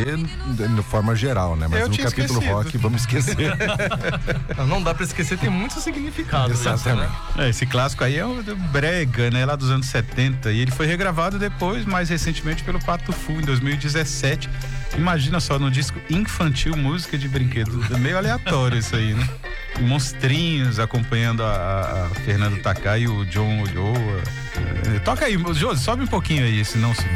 de forma geral, né? Mas Eu no tinha capítulo esquecido. rock, vamos esquecer. Não dá pra esquecer, tem muito significado. Exatamente. Né? Esse clássico aí é o do brega, né? Lá dos anos 70. E ele foi regravado depois, mais recentemente, pelo Pato Fu, em 2017. Imagina só, no disco infantil, música de brinquedo. É meio aleatório isso aí, né? Monstrinhos acompanhando a Fernanda Takai e o John Ulloa. Toca aí, Josi, sobe um pouquinho aí, senão